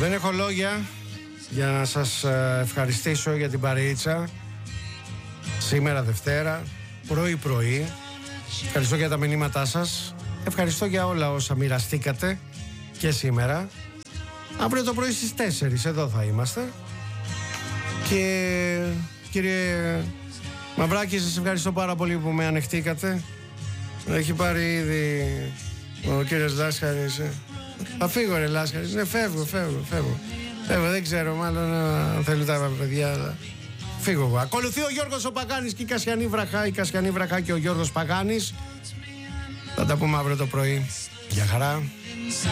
Δεν έχω λόγια για να σας ευχαριστήσω για την παρείτσα. Σήμερα Δευτέρα, πρωί. Ευχαριστώ για τα μηνύματά σας. Ευχαριστώ για όλα όσα μοιραστήκατε και σήμερα. Αύριο το πρωί στις 4 εδώ θα είμαστε. Και κύριε Μαυράκη, σας ευχαριστώ πάρα πολύ που με ανεχτήκατε. Έχει πάρει ήδη ο κύριος Λάσχαρης. Θα φύγω ρε Λάσχαρης. Ναι, φεύγω. Δεν ξέρω μάλλον αν θέλουν τα παιδιά, αλλά φύγω εγώ. Ακολουθεί ο Γιώργος ο Παγάνης και η Κασιανή Βραχά. Η Κασιανή Βραχά και ο Γιώργος Παγάνης. Θα τα πούμε αύριο το πρωί. Γεια χαρά.